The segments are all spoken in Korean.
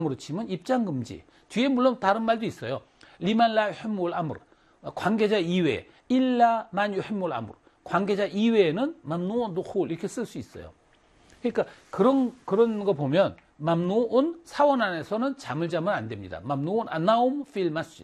으로 치면 입장 금지. 뒤에 물론 다른 말도 있어요. 리만 라 유히mmul 암r. 관계자 이외에 일라 만 유히mmul 암r. 관계자 이외에는 맘누운 두쿨 이렇게 쓸 수 있어요. 그러니까 그런 거 보면 맘누운 사원 안에서는 잠을 자면 안 됩니다. 맘누운 안나움 필 마스지드.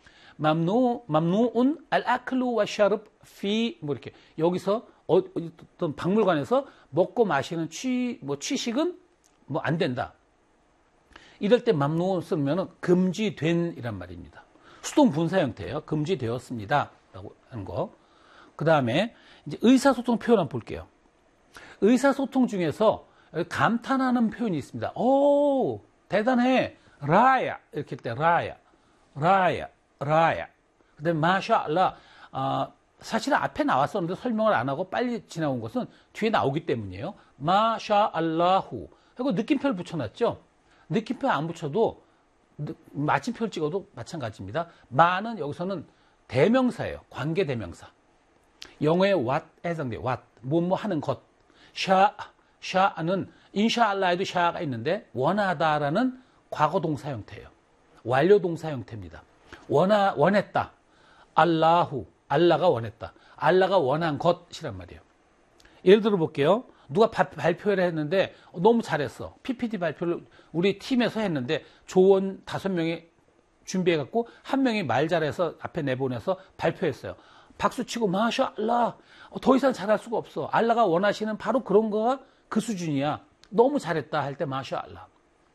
맘누운 알 아클루 와 샤르브 피 뭐 이렇게 여기서 어떤 박물관에서 먹고 마시는 취식은 뭐 안 된다. 이럴 때 맘누운 쓰면은 금지된 이란 말입니다. 수동 분사 형태예요. 금지되었습니다. 라고 하는 거. 그 다음에 이제 의사소통 표현 한번 볼게요. 의사소통 중에서 감탄하는 표현이 있습니다. 오, 대단해. 라야. 이렇게 할 때 라야. 그 다음에 마샤알라. 사실은 앞에 나왔었는데 설명을 안 하고 빨리 지나온 것은 뒤에 나오기 때문이에요. 마샤알라후. 하고 느낌표를 붙여놨죠. 느낌표 안 붙여도 마침표를 찍어도 마찬가지입니다. 마는 여기서는 대명사예요. 관계 대명사. 영어의 what에 해당돼요. what. 뭐 하는 것. 샤는 인샤알라에도 샤가 있는데 원하다라는 과거 동사 형태예요. 완료 동사 형태입니다. 원했다. 알라후. 알라가 원했다. 알라가 원한 것이란 말이에요. 예를 들어 볼게요. 누가 발표를 했는데 너무 잘했어. PPT 발표를 우리 팀에서 했는데 조원 5명이 준비해갖고 한 명이 말 잘해서 앞에 내보내서 발표했어요. 박수치고 마샤알라. 더 이상 잘할 수가 없어. 알라가 원하시는 바로 그런 거가 그 수준이야. 너무 잘했다 할 때 마샤알라.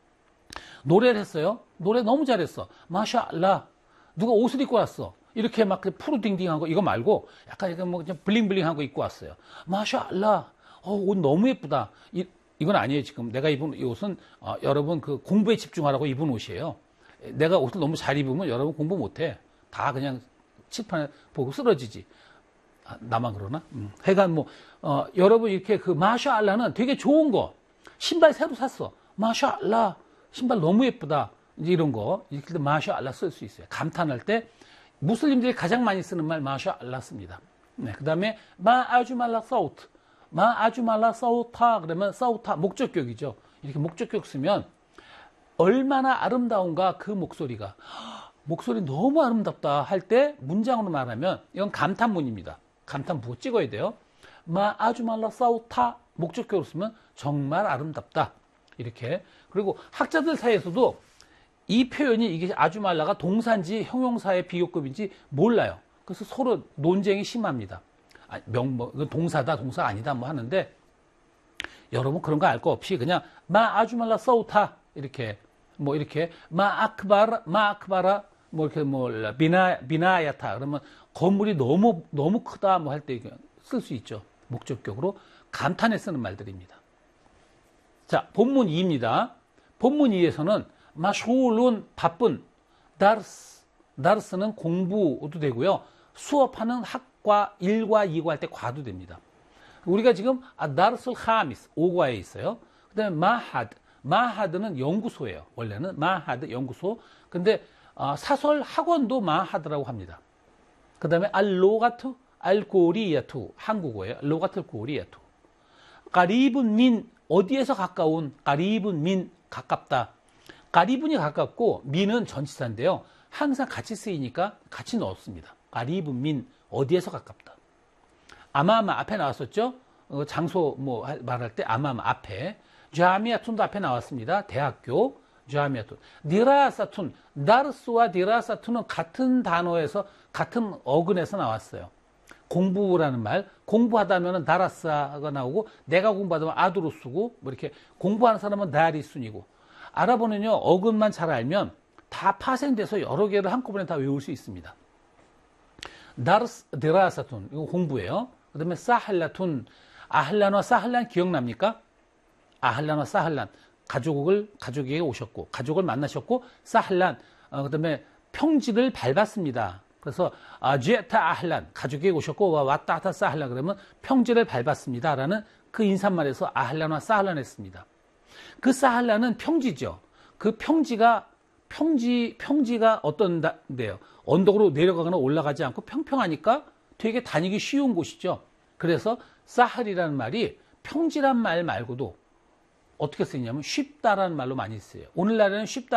노래를 했어요. 노래 너무 잘했어. 마샤알라. 누가 옷을 입고 왔어. 이렇게 막 푸르딩딩한 거 이거 말고 약간 뭐 그냥 블링블링한 거 입고 왔어요. 마샤알라. 옷 너무 예쁘다. 이건 아니에요. 지금 내가 입은 이 옷은 여러분 그 공부에 집중하라고 입은 옷이에요. 내가 옷을 너무 잘 입으면 여러분 공부 못해. 다 그냥 칠판에 보고 쓰러지지. 나만 그러나? 하여간 뭐 여러분 이렇게 그 마샤알라는 되게 좋은 거. 신발 새로 샀어. 마샤알라. 신발 너무 예쁘다. 이제 이런 거 이렇게 마샤알라 쓸 수 있어요. 감탄할 때 무슬림들이 가장 많이 쓰는 말 마샤알라 씁니다. 네, 그다음에 마아주말라 사우트. 마아주말라 사우타 그러면 사우타 목적격이죠. 이렇게 목적격 쓰면 얼마나 아름다운가 그 목소리가. 목소리 너무 아름답다 할 때 문장으로 말하면 이건 감탄문입니다. 감탄부 찍어야 돼요. 마아주말라 사우타 목적격으로 쓰면 정말 아름답다. 이렇게. 그리고 학자들 사이에서도 이 표현이 이게 아주말라가 동사인지 형용사의 비교급인지 몰라요. 그래서 서로 논쟁이 심합니다. 이건 동사다, 동사 아니다 뭐 하는데 여러분 그런 거 알 거 없이 그냥 아주말라 사우타 이렇게 뭐 이렇게 아크바라 뭐 이렇게 뭐 비나야타 그러면 건물이 너무 크다 뭐 할 때 쓸 수 있죠. 목적격으로 감탄에 쓰는 말들입니다. 자, 본문 2입니다. 본문 2에서는 마쇼울은 바쁜, 다르스는 공부도 되고요. 수업하는 학과, 일과, 이과 할 때 과도 됩니다. 우리가 지금 다르슬 하미스, 5과에 있어요. 그 다음에 마하드는 연구소예요. 원래는 마하드, 연구소. 근데 사설 학원도 마하드라고 합니다. 그 다음에 알로가트, 알고리야투, 한국어예요. 로가트 고리야투. 까리분 민, 어디에서 가까운, 까리분 민, 가깝다. 까리분이 가깝고 민은 전치사인데요. 항상 같이 쓰이니까 같이 넣었습니다. 까리분 민, 어디에서 가깝다. 아마마 앞에 나왔었죠. 장소 뭐 말할 때 아마마 앞에. 자미아툰도 앞에 나왔습니다. 대학교. 자미아툰. 디라사툰, 다르스와 디라사툰은 같은 단어에서 같은 어근에서 나왔어요. 공부라는 말, 공부하다면 다라스가 나오고 내가 공부하다면 아두로 쓰고 뭐 이렇게 공부하는 사람은 다리순이고 알아보면요 어근만 잘 알면 다 파생돼서 여러 개를 한꺼번에 다 외울 수 있습니다. 다르스 디라사툰 이거 공부예요. 그다음에 사할라툰 아할란과 사할란 기억납니까? 아할란과 사할란 가족에게 오셨고 가족을 만나셨고 사할란 그다음에 평지를 밟았습니다. 그래서 제타 아할란 가족에게 오셨고 왔다 하타 사할란 그러면 평지를 밟았습니다라는 그 인사말에서 아할란과 사할란 했습니다. 그 사할란은 평지죠. 그 평지가 어떤데요? 언덕으로 내려가거나 올라가지 않고 평평하니까 되게 다니기 쉬운 곳이죠. 그래서 사할이라는 말이 평지란 말 말고도 어떻게 쓰냐면 쉽다라는 말로 많이 써요. 오늘날에는 쉽다